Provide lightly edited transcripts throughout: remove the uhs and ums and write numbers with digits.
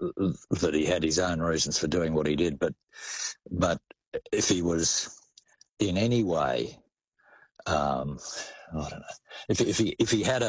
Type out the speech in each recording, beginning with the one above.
that he had his own reasons for doing what he did, but if he was in any way, I don't know, if he had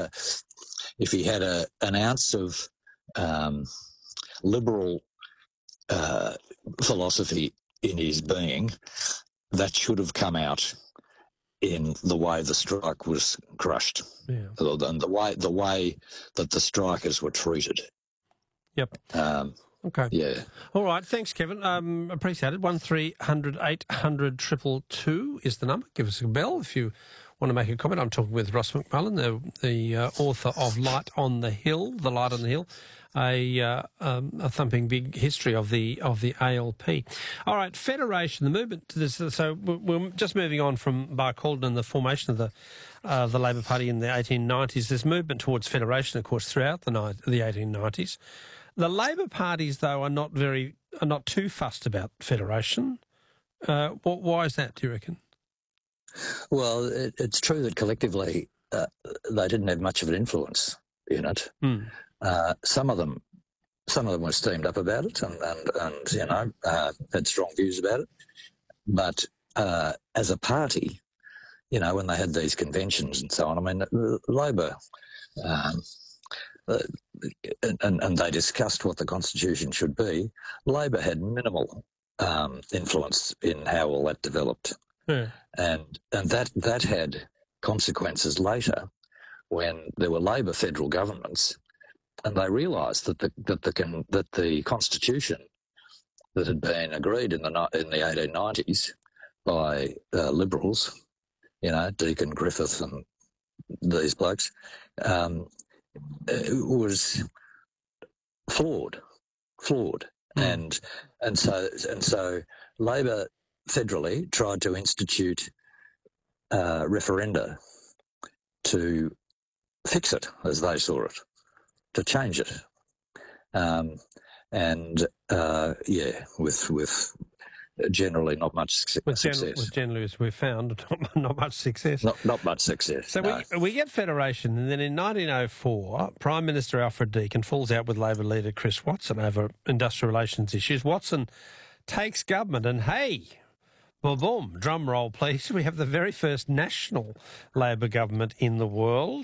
an ounce of liberal philosophy in his being, that should have come out in the way the strike was crushed, and the way that the strikers were treated. Yep. Okay. Yeah. All right. Thanks, Kevin. Appreciate it. 1300 800 222 is the number. Give us a bell if you want to make a comment. I'm talking with Ross McMullen, the author of Light on the Hill, The Light on the Hill, a thumping big history of the ALP. All right, Federation, the movement to this. So we're just moving on from Barcaldine and the formation of the Labor Party in the 1890s. This movement towards federation, of course, throughout the 1890s. The Labor parties, though, are not too fussed about federation. Why is that, do you reckon? Well, it's true that collectively they didn't have much of an influence in it. Mm. Some of them were steamed up about it and had strong views about it. But as a party, when they had these conventions and so on, I mean, Labor. And they discussed what the Constitution should be. Labor had minimal influence in how all that developed, and that had consequences later when there were Labor federal governments, and they realised that the Constitution that had been agreed in the 1890s by Liberals, Deakin, Griffith, and these blokes. Was flawed, and so Labor federally tried to institute referenda to fix it, as they saw it, to change it, with generally not much success. With generally, as we've found, not much success. Not much success. So no. we get federation, and then in 1904, Prime Minister Alfred Deakin falls out with Labor leader Chris Watson over industrial relations issues. Watson takes government, and hey, boom, drum roll please, we have the very first national Labor government in the world.